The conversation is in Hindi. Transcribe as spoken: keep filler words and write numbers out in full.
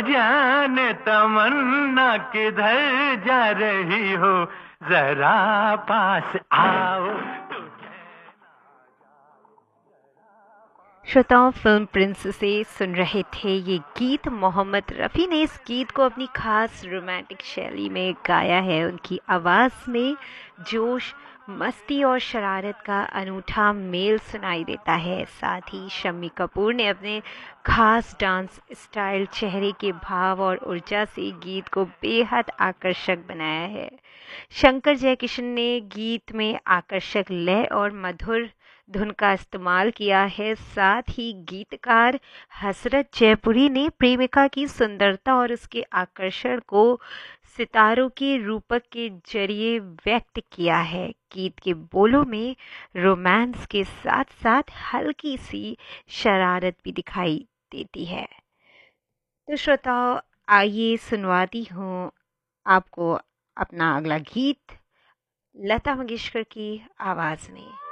जाने तमन्ना किधर जा रही हो, जरा पास आओ। श्रोताओं, फिल्म प्रिंस से सुन रहे थे ये गीत। मोहम्मद रफ़ी ने इस गीत को अपनी खास रोमांटिक शैली में गाया है। उनकी आवाज़ में जोश, मस्ती और शरारत का अनूठा मेल सुनाई देता है। साथ ही शम्मी कपूर ने अपने खास डांस स्टाइल, चेहरे के भाव और ऊर्जा से गीत को बेहद आकर्षक बनाया है। शंकर जयकिशन ने गीत में आकर्षक लय और मधुर धुन का इस्तेमाल किया है। साथ ही गीतकार हसरत जयपुरी ने प्रेमिका की सुंदरता और उसके आकर्षण को सितारों के रूपक के जरिए व्यक्त किया है। गीत के बोलों में रोमांस के साथ साथ हल्की सी शरारत भी दिखाई देती है। तो श्रोताओं, आइए सुनवाती हूँ आपको अपना अगला गीत लता मंगेशकर की आवाज़ में।